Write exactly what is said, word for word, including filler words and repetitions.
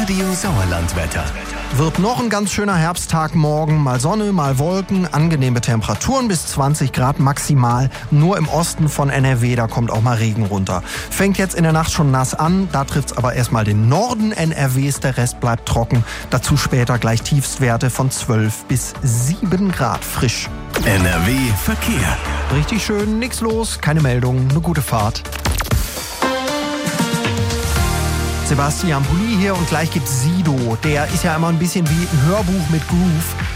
Radio Sauerlandwetter. Wird noch ein ganz schöner Herbsttag morgen. Mal Sonne, mal Wolken, angenehme Temperaturen bis zwanzig Grad maximal. Nur im Osten von N R W, da kommt auch mal Regen runter. Fängt jetzt in der Nacht schon nass an, da trifft's aber erstmal den Norden N R Ws, der Rest bleibt trocken. Dazu später gleich Tiefstwerte von zwölf bis sieben Grad frisch. N R W Verkehr. Richtig schön, nix los, keine Meldung, eine gute Fahrt. Sebastian Pulli hier und gleich gibt's Sido. Der ist ja immer ein bisschen wie ein Hörbuch mit Groove.